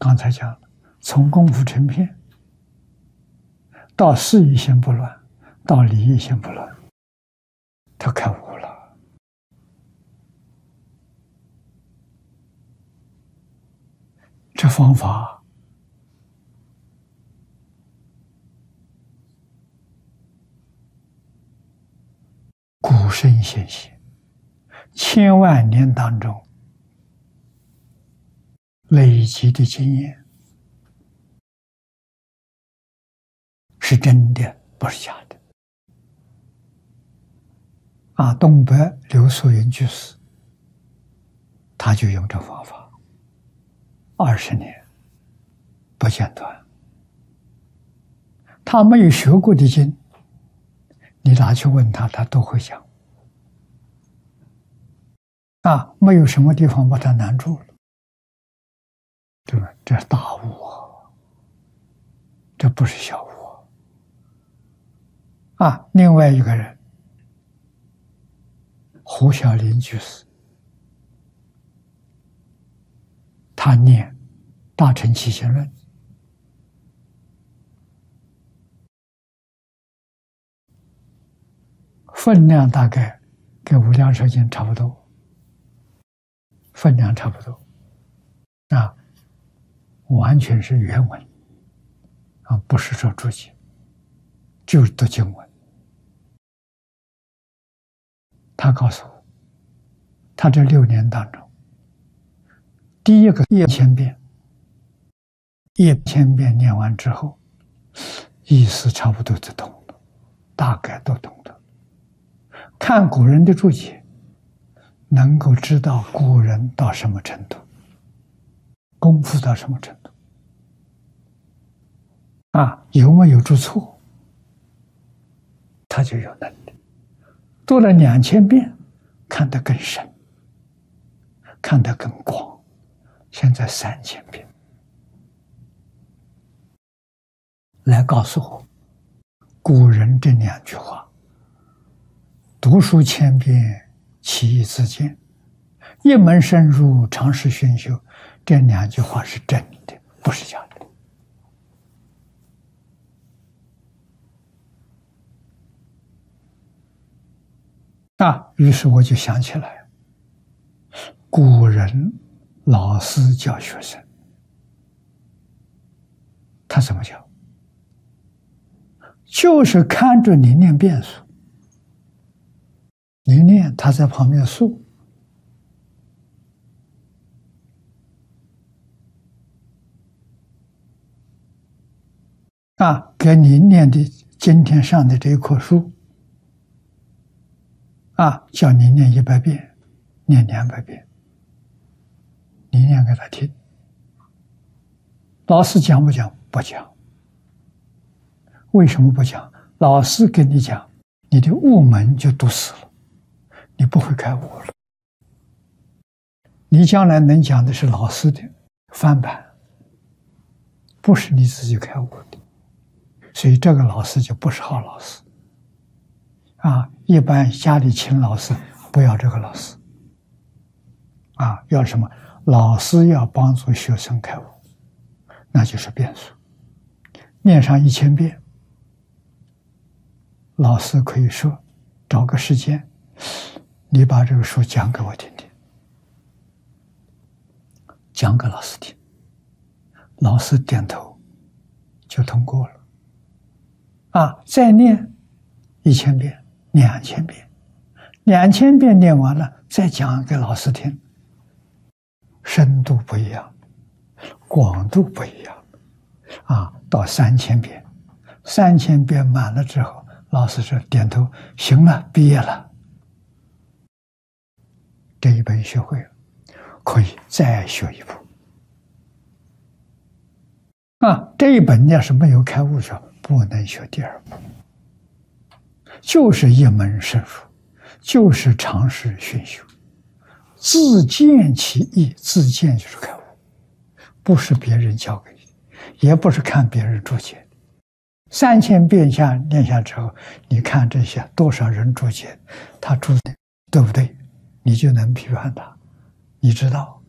刚才讲了，从功夫成片到事一心不乱，到理一心不乱，他开悟了。这方法古圣先贤千万年当中累积的经验，是真的，不是假的。东北刘素云居士，他就用这方法，20年不间断。他没有学过的经，你拿去问他，他都会讲。没有什么地方把他难住了，对吧？这是大悟啊，这不是小悟啊。另外一个人，胡小林居士，他念《大乘起信论》，分量大概跟《无量寿经》差不多，分量差不多，完全是原文，不是说注解，就是读经文。他告诉我，他这6年当中，第一个1000遍，1000遍念完之后，意思差不多就懂了，大概都懂了。看古人的注解，能够知道古人到什么程度，功夫到什么程度，有没有注错，他就有能力。读了2000遍，看得更深，看得更广。现在3000遍，来告诉我，古人这2句话：读书千遍，其义自见；一门深入，常识熏修。这2句话是真的，不是假的。于是我就想起来，古人老师教学生，他怎么教？就是看着你念遍数，你念，他在旁边数。给你念的今天上的这一棵树，叫你念100遍，念200遍，你念给他听。老师讲不讲？不讲。为什么不讲？老师跟你讲，你的悟门就堵死了，你不会开悟了。你将来能讲的是老师的翻版，不是你自己开悟的。所以这个老师就不是好老师。一般家里请老师，不要这个老师。要什么？老师要帮助学生开悟，那就是遍数。念上1000遍，老师可以说，找个时间，你把这个书讲给我听听，讲给老师听，老师点头就通过了。再念1000遍、2000遍，2000遍念完了，再讲给老师听，深度不一样，广度不一样。到3000遍，3000遍满了之后，老师说点头，行了，毕业了，这一本学会了，可以再学一部。这一本要是没有开悟说，不能学第2部，就是一门深入，就是常识熏修，自见其意，自见就是开悟，不是别人教给你，也不是看别人注解。3000遍念下之后，你看这些多少人注解，他注的对不对，你就能批判他，你知道。